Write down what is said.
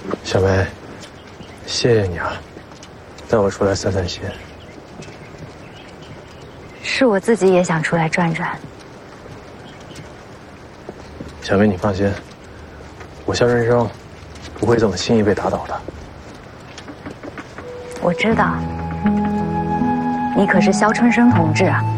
小梅，谢谢你啊，带我出来散散心。 是我自己也想出来转转。 小梅，你放心，我肖人生不会这么轻易被打倒的。 我知道，你可是肖春生同志啊。